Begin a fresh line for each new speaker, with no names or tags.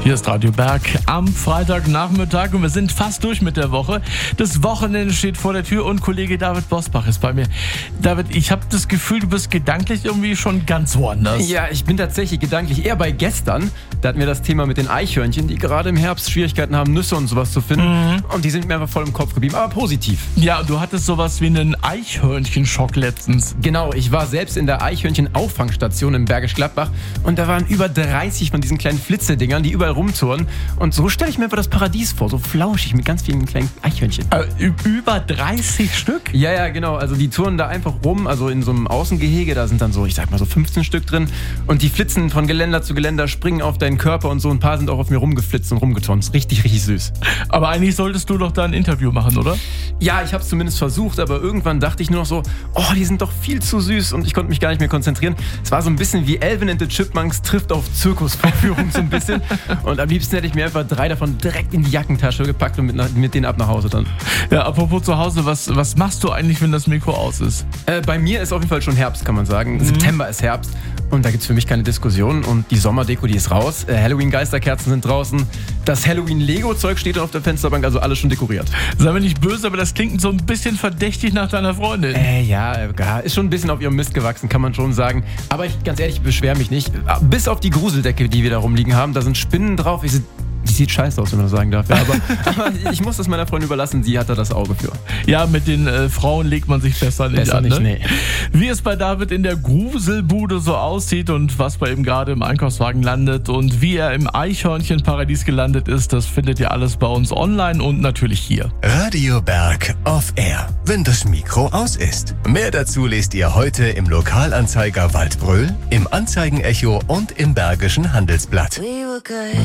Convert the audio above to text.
Hier ist Radio Berg am Freitagnachmittag und wir sind fast durch mit der Woche. Das Wochenende steht vor der Tür und Kollege David Bosbach ist bei mir. David, ich habe das Gefühl, du bist gedanklich irgendwie schon ganz woanders.
Ja, ich bin tatsächlich gedanklich eher bei gestern. Da hatten wir das Thema mit den Eichhörnchen, die gerade im Herbst Schwierigkeiten haben, Nüsse und sowas zu finden. Und die sind mir einfach voll im Kopf geblieben, aber positiv.
Ja, du hattest sowas wie einen Eichhörnchenschock letztens.
Genau, ich war selbst in der Eichhörnchen-Auffangstation in Bergisch Gladbach und da waren über 30 von diesen kleinen Flitzedingern, die überall rumturnen. Und so stelle ich mir einfach das Paradies vor, so flauschig mit ganz vielen kleinen Eichhörnchen.
Über 30 Stück?
Ja, genau. Also die turnen da einfach rum, also in so einem Außengehege, da sind dann so, ich sag mal so 15 Stück drin. Und die flitzen von Geländer zu Geländer, springen auf deinen Körper und so. Ein paar sind auch auf mir rumgeflitzt und rumgetonst. Richtig, richtig süß.
Aber eigentlich solltest du doch da ein Interview machen, oder?
Ja, ich habe es zumindest versucht, aber irgendwann dachte ich nur noch so, oh, die sind doch viel zu süß und ich konnte mich gar nicht mehr konzentrieren. Es war so ein bisschen wie Alvin and the Chipmunks trifft auf Zirkusvorführung so ein bisschen. Und am liebsten hätte ich mir einfach 3 davon direkt in die Jackentasche gepackt und mit denen ab nach Hause dann.
Ja, apropos zu Hause, was machst du eigentlich, wenn das Mikro aus ist?
Bei mir ist auf jeden Fall schon Herbst, kann man sagen. September ist Herbst und da gibt es für mich keine Diskussion. Und die Sommerdeko, die ist raus. Halloween-Geisterkerzen sind draußen. Das Halloween-Lego-Zeug steht auf der Fensterbank, also alles schon dekoriert.
Sei mir nicht böse, aber das klingt so ein bisschen verdächtig nach deiner Freundin.
Ja, ist schon ein bisschen auf ihrem Mist gewachsen, kann man schon sagen. Aber ganz ehrlich, ich beschwere mich nicht. Bis auf die Gruseldecke, die wir da rumliegen haben, da sind Spinnen drauf. Die sieht scheiße aus, wenn man das sagen darf. Ja, aber ich muss das meiner Freundin überlassen, sie hat da das Auge für.
Ja, mit den Frauen legt man sich besser nicht an.
Nicht,
ne?
nee.
Wie es bei David in der Gruselbude so aussieht und was bei ihm gerade im Einkaufswagen landet und wie er im Eichhörnchenparadies gelandet ist, das findet ihr alles bei uns online und natürlich hier.
Radio Berg off Air, wenn das Mikro aus ist. Mehr dazu lest ihr heute im Lokalanzeiger Waldbröl, im Anzeigenecho und im Bergischen Handelsblatt.
We were good.